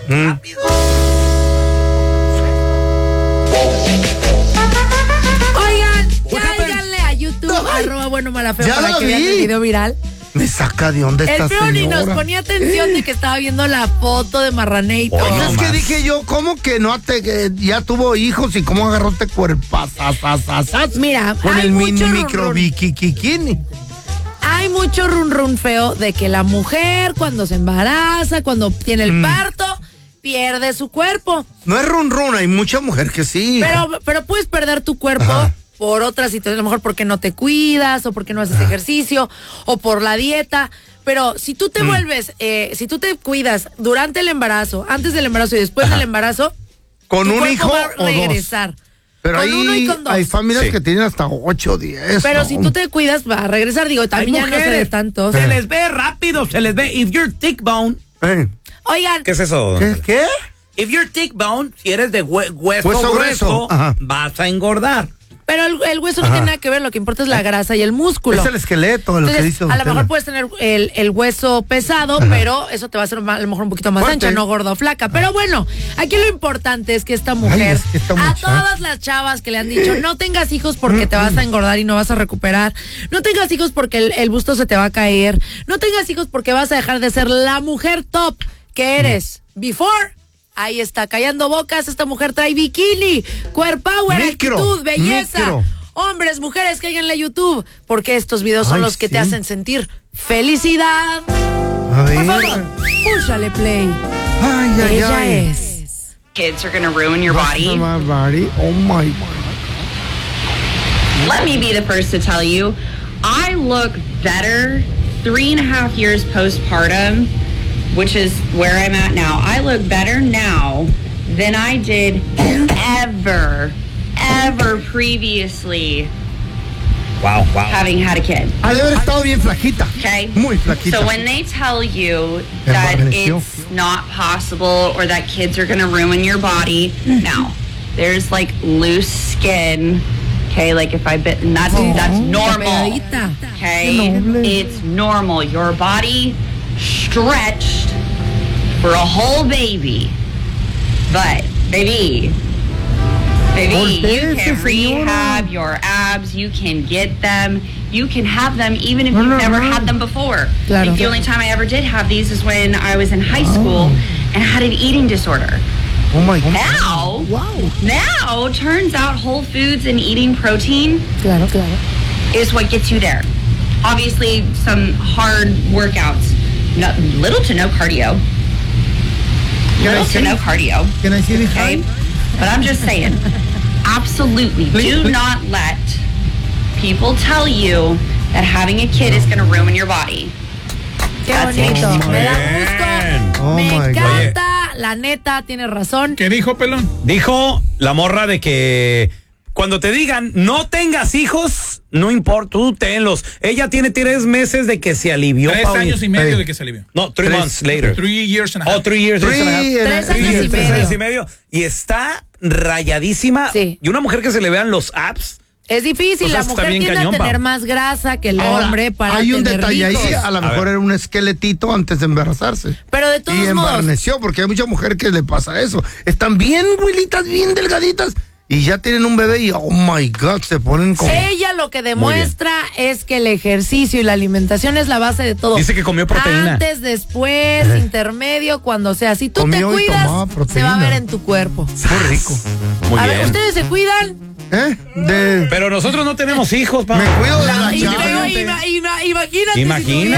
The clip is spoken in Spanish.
Rápido. Oigan, cáiganle a YouTube, @buenomalafeo para que vean el video viral. Me saca de onda esta señora. El Feo ni nos ponía atención de que estaba viendo la foto de Marraneito. Oye, es que dije yo, ¿cómo que que ya tuvo hijos y cómo agarró este cuerpazazazazaz? Mira, con hay el mucho micro bikini. Hay mucho run feo de que la mujer cuando se embaraza, cuando tiene el parto, pierde su cuerpo. No es run, hay mucha mujer que sí. Pero puedes perder tu cuerpo. Ajá. Por otras situaciones, a lo mejor porque no te cuidas, o porque no haces ejercicio, o por la dieta. Pero si tú te vuelves, si tú te cuidas durante el embarazo, antes del embarazo y después del embarazo, con un hijo va a regresar. O 2. Pero con ahí uno y con 2. Hay familias que tienen hasta 8 o 10. Pero si tú te cuidas, va a regresar. Digo, también ya no se ve tanto. Se les ve rápido, se les ve. If you're thick bone. Oigan. ¿Qué es eso? ¿Qué? If you're thick bone, si eres de hueso grueso, vas a engordar. Pero el hueso no tiene nada que ver, lo que importa es la grasa y el músculo. Es el esqueleto, entonces, lo que dice a lo mejor puedes tener el hueso pesado, pero eso te va a hacer a lo mejor un poquito más ancha, no gorda o flaca. Pero bueno, aquí lo importante es que esta mujer, a todas las chavas que le han dicho, no tengas hijos porque te vas a engordar y no vas a recuperar, no tengas hijos porque el busto se te va a caer, no tengas hijos porque vas a dejar de ser la mujer top que eres before. Ahí está, callando bocas, esta mujer trae bikini, power, actitud, belleza. Hombres, mujeres, cáiganle a YouTube, porque estos videos son los que te hacen sentir felicidad. Por favor, púchale play. Ella es. Kids are gonna ruin your body. Oh my God. Let me be the first to tell you, I look better 3.5 years postpartum, which is where I'm at now. I look better now than I did ever previously. Wow. Having had a kid. Ha de haber estado bien flaquita. Okay. Muy flaquita. So when they tell you that it's not possible or that kids are going to ruin your body, now there's like loose skin. Okay, like if I bit, and that's normal. Okay, it's normal. Your body stretched for a whole baby, but baby, you can rehab your abs, you can get them, you can have them even if you've never had them before. Claro. Like the only time I ever did have these is when I was in high school and had an eating disorder. Oh my God. Now turns out whole foods and eating protein is what gets you there. Obviously some hard workouts. Little to no cardio. Can I see the okay? But I'm just saying, absolutely, do not let people tell you that having a kid is going to ruin your body. Qué bonito, me da gusto, me encanta, la neta, tiene razón. ¿Qué dijo, pelón? Dijo la morra de que cuando te digan no tengas hijos, no importa, tú tenlos. Ella tiene 3 meses de que se alivió. 3 años y medio de que se alivió. No, 3 months later. 3 years and a half. Oh, 3 years and a half. 3 años y medio. Y está rayadísima. Sí. Y una mujer que se le vean los abs. Es difícil, O sea, la mujer tiende a tener más grasa que el hombre para hay un tener detalle hijos. ahí, a lo mejor era un esqueletito antes de embarazarse. Pero de todos y modos. embarneció, porque hay mucha mujer que le pasa eso. Están bien güilitas, bien delgaditas, y ya tienen un bebé y, oh my God, se ponen como... Ella lo que demuestra es que el ejercicio y la alimentación es la base de todo. Dice que comió proteína. Antes, después, intermedio, cuando sea. Si tú Comió te y cuidas, tomaba se proteína. va a ver en tu cuerpo. Muy rico. Muy A bien. ver, ¿ustedes se cuidan? ¿Eh? Pero nosotros no tenemos hijos, pa. Me cuido de la Y chava. luego, imagínate. Imagina.